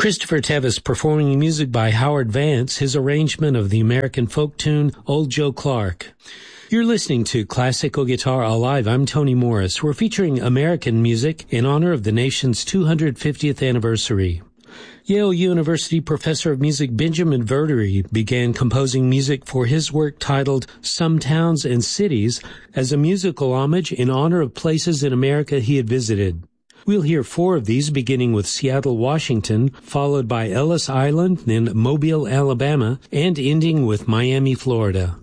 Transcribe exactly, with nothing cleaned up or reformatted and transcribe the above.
Christopher Tevis performing music by Howard Vance, his arrangement of the American folk tune Old Joe Clark. You're listening to Classical Guitar Alive. I'm Tony Morris. We're featuring American music in honor of the nation's two hundred fiftieth anniversary. Yale University professor of music Benjamin Verdery began composing music for his work titled Some Towns and Cities as a musical homage in honor of places in America he had visited. We'll hear four of these, beginning with Seattle, Washington, followed by Ellis Island, then Mobile, Alabama, and ending with Miami, Florida.